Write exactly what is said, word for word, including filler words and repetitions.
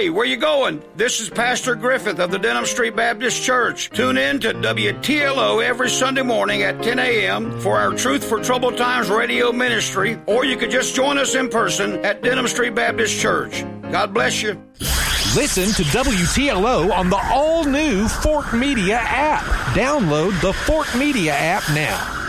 Hey, where you going? This is Pastor Griffith of the Denham Street Baptist Church. Tune in to W T L O every Sunday morning at ten a.m. for our Truth for Troubled Times radio ministry, or you could just join us in person at Denham Street Baptist Church. God bless you. Listen to W T L O on the all-new Fort Media app. Download the Fort Media app now.